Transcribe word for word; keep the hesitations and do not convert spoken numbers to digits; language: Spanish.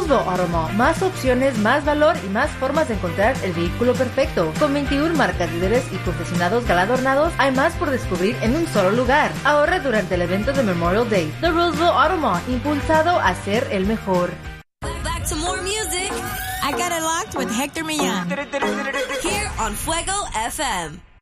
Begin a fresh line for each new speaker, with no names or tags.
Roseville Auto Mall. Más opciones, más valor y más formas de encontrar el vehículo perfecto. Con veintiuna marcas líderes y concesionados galardonados, hay más por descubrir en un solo lugar. Ahorra durante el evento de Memorial Day. The Roseville Auto Mall, impulsado a ser el mejor.
Back to more music. I got it locked with Hector Millán. Here on Fuego F M.